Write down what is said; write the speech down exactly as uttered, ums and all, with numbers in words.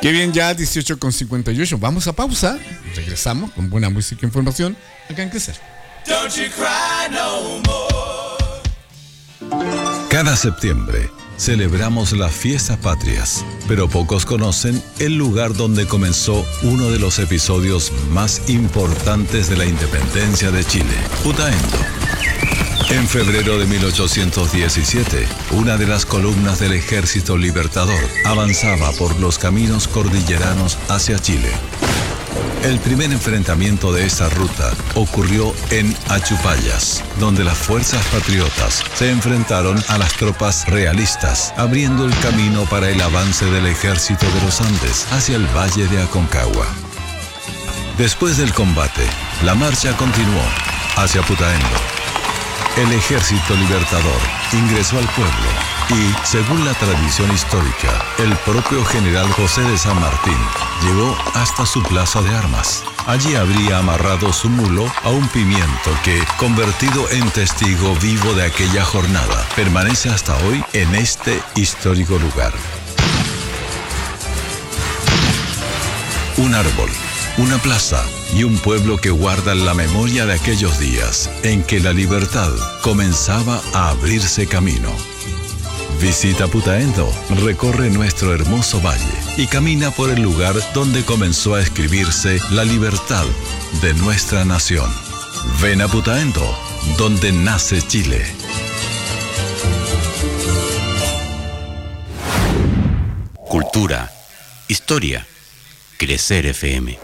Qué bien, ya dieciocho con cincuenta y ocho. Vamos a pausa. Regresamos con buena música e información acá en Crecer. Cada septiembre celebramos las fiestas patrias, pero pocos conocen el lugar donde comenzó uno de los episodios más importantes de la independencia de Chile, Putaendo. En febrero de mil ochocientos diecisiete, una de las columnas del Ejército Libertador avanzaba por los caminos cordilleranos hacia Chile. El primer enfrentamiento de esta ruta ocurrió en Achupallas, donde las fuerzas patriotas se enfrentaron a las tropas realistas, abriendo el camino para el avance del Ejército de los Andes hacia el Valle de Aconcagua. Después del combate, la marcha continuó hacia Putaendo. El Ejército Libertador ingresó al pueblo y, según la tradición histórica, el propio general José de San Martín llegó hasta su plaza de armas. Allí habría amarrado su mulo a un pimiento que, convertido en testigo vivo de aquella jornada, permanece hasta hoy en este histórico lugar. Un árbol, una plaza y un pueblo que guardan la memoria de aquellos días en que la libertad comenzaba a abrirse camino. Visita Putaendo, recorre nuestro hermoso valle y camina por el lugar donde comenzó a escribirse la libertad de nuestra nación. Ven a Putaendo, donde nace Chile. Cultura, historia, Crecer F M.